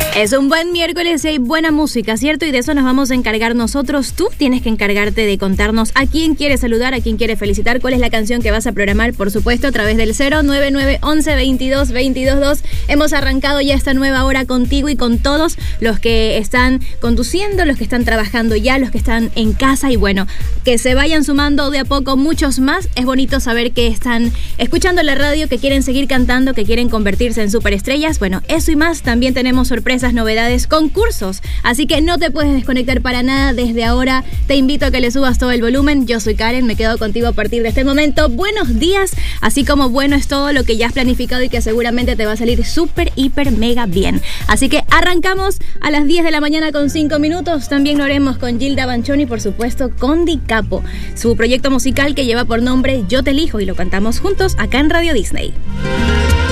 Es un buen miércoles y hay buena música, ¿cierto? Y de eso nos vamos a encargar nosotros. Tú tienes que encargarte de contarnos a quién quieres saludar, a quién quieres felicitar, cuál es la canción que vas a programar, por supuesto, a través del 099 11 22 22 2. Hemos arrancado ya esta nueva hora contigo y con todos los que están conduciendo, los que están trabajando ya, los que están en casa y bueno, que se vayan sumando de a poco muchos más. Es bonito saber que están escuchando la radio, que quieren seguir cantando, que quieren convertirse en superestrellas. Bueno, eso y más. También tenemos sorpresas, novedades, concursos. Así que no te puedes desconectar para nada desde ahora. Te invito a que le subas todo el volumen. Yo soy Karen, me quedo contigo a partir de este momento. Buenos días, así como bueno es todo lo que ya has planificado y que seguramente te va a salir súper, hiper, mega bien. Así que arrancamos a las 10 de la mañana con 5 minutos. También lo haremos con Gilda Banchoni, por supuesto, con Di Capo. Su proyecto musical que lleva por nombre Yo Te Elijo y lo cantamos juntos acá en Radio Disney.